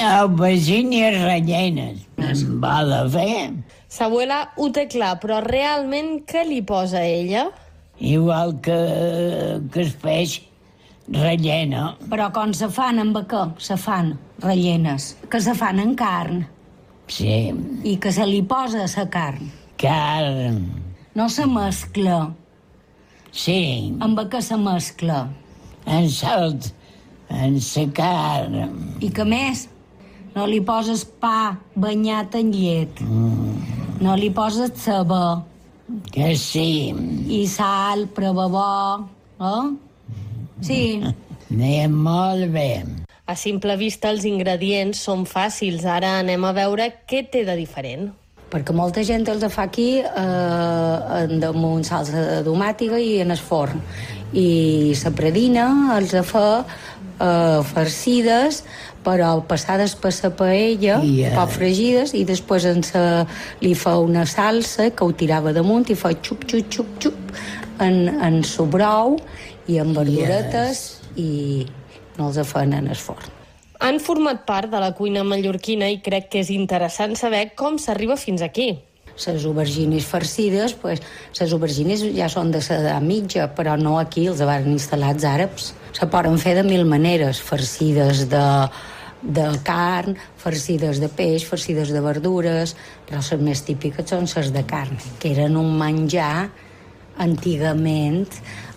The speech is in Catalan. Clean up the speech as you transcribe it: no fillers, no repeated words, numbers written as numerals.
Aubergines rellenes. Em va de fer. Sa abuela ho té clar, però realment què li posa ella? Igual que el peix rellena. Però com se fan amb què? Se fan rellenes, que se fan en carn. Sí. I que se li posa a la carn. Carn. No se mescla. Sí. Amb què se mescla? En salt, en la carn. I que més? No li poses pa banyat en llet. No li poses ceba. Que sí. I sal, prova bo. Sí. Anem molt bé. A simple vista els ingredients són fàcils. Ara anem a veure què té de diferent. Perquè molta gent els fa aquí damunt salsa de tomàtiga i en el forn. I la predina els fa farcides, però passades per la paella, poc fregides, i després li fa una salsa que ho tirava damunt i fa xup, xup, xup, xup en sobrou i amb verduretes i no els fan en el forn. Han format part de la cuina mallorquina i crec que és interessant saber com s'arriba fins aquí. Les aubergines farcides, les aubergines ja són de l'edat mitja, però no aquí, els van instal·lar els àrabs. Se poden fer de mil maneres, farcides de carn, farcides de peix, farcides de verdures, però les més típiques són les de carn, que eren un menjar antigament